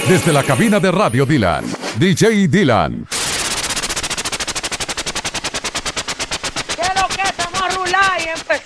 Desde la cabina de Radio Dylan, DJ Dylan. ¿Qué es lo que estamos a rular y empezamos?